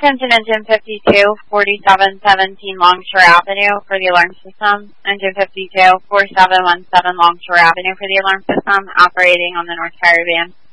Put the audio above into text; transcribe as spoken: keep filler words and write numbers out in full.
Attention engine fifty-two, forty-seven seventeen Longshore Avenue for the alarm system. Engine fifty-two, forty-seven seventeen Longshore Avenue for the alarm system, operating on the North Caravan.